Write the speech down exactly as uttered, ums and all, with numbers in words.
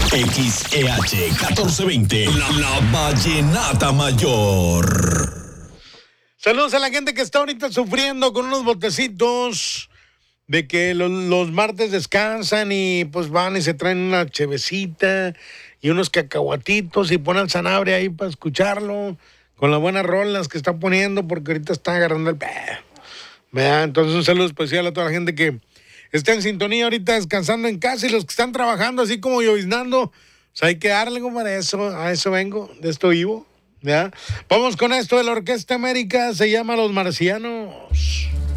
X E H catorce veinte, la, la Vallenata Mayor. Saludos a la gente que está ahorita sufriendo con unos botecitos de que los, los martes descansan y pues van y se traen una chevecita y unos cacahuatitos y ponen Sanabria ahí para escucharlo con las buenas rolas que está poniendo porque ahorita está agarrando el... ¿Verdad? Entonces un saludo especial a toda la gente que está en sintonía ahorita descansando en casa y los que están trabajando así como lloviznando, pues hay que darle como para eso, a eso vengo, de esto vivo. ¿Ya? Vamos con esto de la Orquesta América, se llama Los Marcianos.